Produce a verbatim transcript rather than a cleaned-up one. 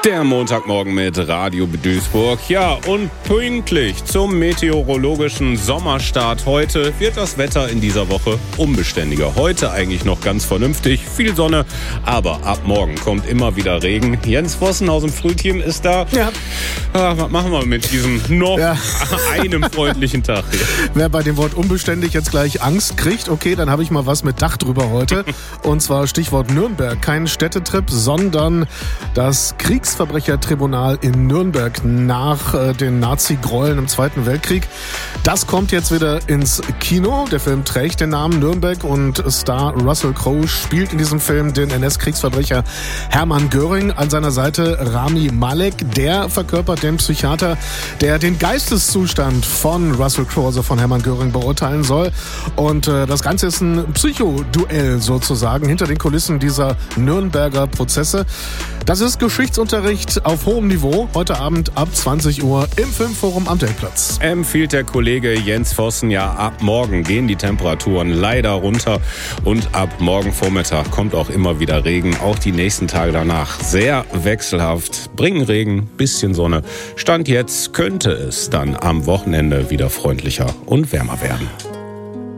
Der Montagmorgen mit Radio Duisburg. Ja, und pünktlich zum meteorologischen Sommerstart heute wird das Wetter in dieser Woche unbeständiger. Heute eigentlich noch ganz vernünftig, viel Sonne, aber ab morgen kommt immer wieder Regen. Jens Vossen aus dem Frühteam ist da. Ja. Ah, was machen wir mit diesem noch ja. einem freundlichen Tag hier? Wer bei dem Wort unbeständig jetzt gleich Angst kriegt, okay, dann habe ich mal was mit Dach drüber heute. Und zwar Stichwort Nürnberg. Kein Städtetrip, sondern das Kriegsverbrechertribunal in Nürnberg nach äh, den Nazi-Gräueln im Zweiten Weltkrieg. Das kommt jetzt wieder ins Kino. Der Film trägt den Namen Nürnberg und Star Russell Crowe spielt in diesem Film den N S-Kriegsverbrecher Hermann Göring. An seiner Seite Rami Malek, der verkörpert den Psychiater, der den Geisteszustand von Russell Crowe, also von Hermann Göring, beurteilen soll. Und äh, das Ganze ist ein Psychoduell sozusagen hinter den Kulissen dieser Nürnberger Prozesse. Das ist Geschichtsunterricht auf hohem Niveau. Heute Abend ab zwanzig Uhr im Filmforum am Delplatz. Empfiehlt der Kollege Jens Vossen. Ja, ab morgen gehen die Temperaturen leider runter und ab morgen Vormittag kommt auch immer wieder Regen. Auch die nächsten Tage danach sehr wechselhaft. Bringen Regen, bisschen Sonne. Stand jetzt könnte es dann am Wochenende wieder freundlicher und wärmer werden.